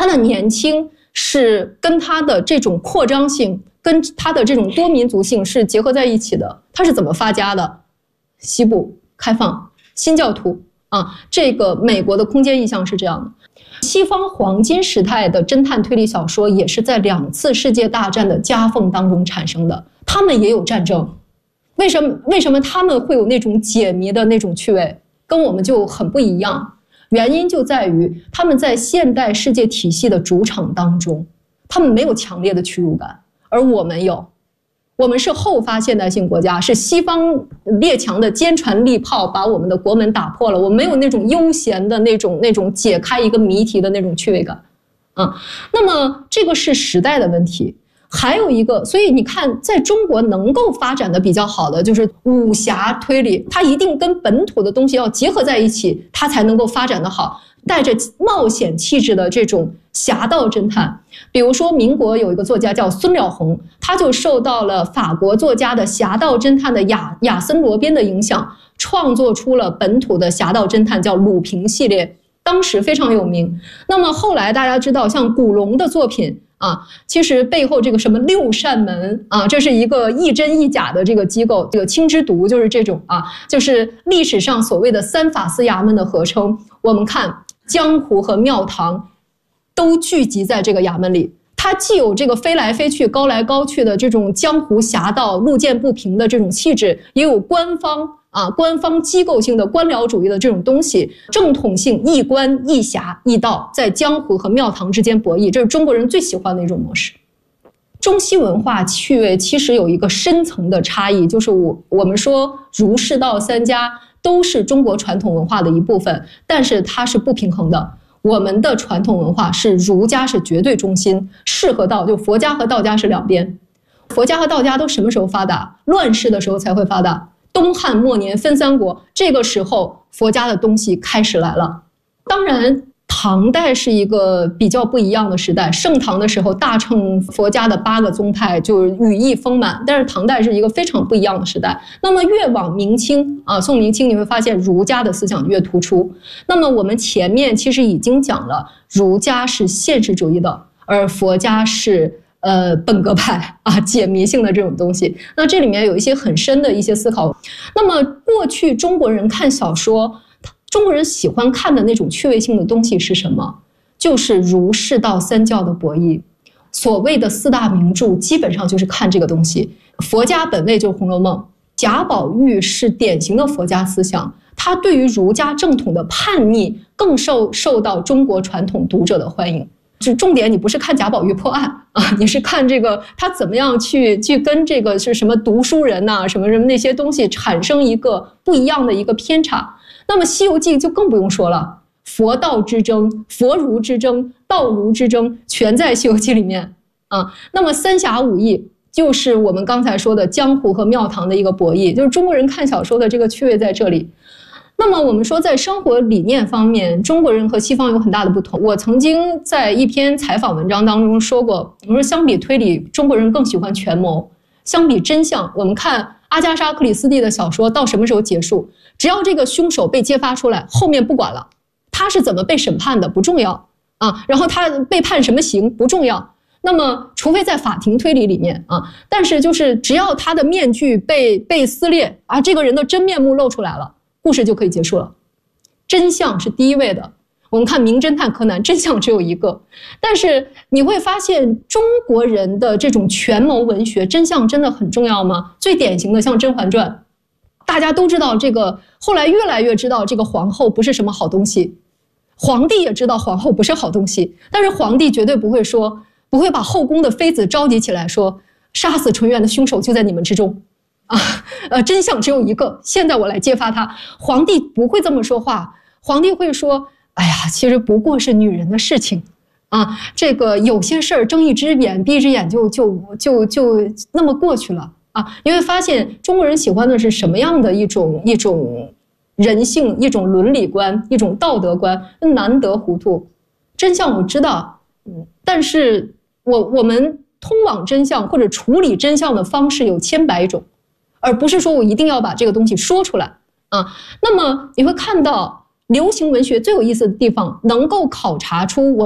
他的年轻是跟他的这种扩张性，跟他的这种多民族性是结合在一起的。他是怎么发家的？西部开放，新教徒啊，这个美国的空间意象是这样的。西方黄金时代的侦探推理小说也是在2次世界大战的夹缝当中产生的，他们也有战争。为什么他们会有那种解谜的那种趣味，跟我们就很不一样？原因就在于他们在现代世界体系的主场当中，他们没有强烈的屈辱感，而我们有。我们是后发现代性国家，是西方列强的坚船利炮把我们的国门打破了，我们没有那种悠闲的那种解开一个谜题的那种趣味感啊。那么这个是时代的问题。还有一个，所以你看在中国能够发展的比较好的就是武侠推理，它一定跟本土的东西要结合在一起，它才能够发展的好，带着冒险气质的这种侠盗侦探。比如说民国有一个作家叫孙了红，他就受到了法国作家的侠盗侦探的亚森罗宾的影响，创作出了本土的侠盗侦探叫鲁平系列，当时非常有名。那么后来大家知道像古龙的作品啊，其实背后这个什么6扇门啊，这是一个亦真亦假的这个机构，这个青之毒就是这种啊，就是历史上所谓的3法司衙门的合称。我们看江湖和庙堂都聚集在这个衙门里，它既有这个飞来飞去、高来高去的这种江湖侠盗、路见不平的这种气质，也有官方机构性的官僚主义的这种东西，正统性一官一侠一道在江湖和庙堂之间博弈，这是中国人最喜欢的一种模式。中西文化趣味其实有一个深层的差异，就是我们说儒释道3家都是中国传统文化的一部分，但是它是不平衡的。我们的传统文化是儒家是绝对中心，士和道就佛家和道家是两边。佛家和道家都什么时候发达？乱世的时候才会发达。东汉末年分3国，这个时候佛家的东西开始来了。当然唐代是一个比较不一样的时代，盛唐的时候大乘佛家的8个宗派就羽翼丰满，但是唐代是一个非常不一样的时代。那么越往明清啊，宋明清你会发现儒家的思想越突出。那么我们前面其实已经讲了，儒家是现实主义的，而佛家是本格派啊，解谜性的这种东西。那这里面有一些很深的一些思考。那么过去中国人看小说，中国人喜欢看的那种趣味性的东西是什么？就是儒释道3教的博弈。所谓的4大名著基本上就是看这个东西。佛家本位就是《红楼梦》，贾宝玉是典型的佛家思想，他对于儒家正统的叛逆更受到中国传统读者的欢迎。就重点你不是看贾宝玉破案啊，你是看这个他怎么样去跟这个是什么读书人呐、什么那些东西产生一个不一样的一个偏差。那么《西游记》就更不用说了，佛道之争、佛儒之争、道儒之争全在《西游记》里面啊。那么三侠五义就是我们刚才说的江湖和庙堂的一个博弈，就是中国人看小说的这个趣味在这里。那么我们说在生活理念方面，中国人和西方有很大的不同。我曾经在一篇采访文章当中说过，我说相比推理，中国人更喜欢权谋；相比真相，我们看阿加莎·克里斯蒂的小说到什么时候结束，只要这个凶手被揭发出来，后面不管了，他是怎么被审判的不重要啊，然后他被判什么刑不重要。那么除非在法庭推理里面啊，但是就是只要他的面具被撕裂啊，这个人的真面目露出来了，故事就可以结束了。真相是第一位的。我们看名侦探柯南，真相只有一个。但是你会发现中国人的这种权谋文学，真相真的很重要吗？最典型的像《甄嬛传》，大家都知道这个，后来越来越知道这个皇后不是什么好东西，皇帝也知道皇后不是好东西，但是皇帝绝对不会把后宫的妃子召集起来说，杀死纯元的凶手就在你们之中啊，真相只有一个，现在我来揭发他。皇帝不会这么说话，皇帝会说，哎呀，其实不过是女人的事情啊，这个有些事儿睁一只眼闭一只眼就那么过去了啊。你会发现中国人喜欢的是什么样的一种人性，一种伦理观，一种道德观，难得糊涂。真相我知道，但是我们通往真相或者处理真相的方式有千百种，而不是说我一定要把这个东西说出来啊。那么你会看到流行文学最有意思的地方，能够考察出我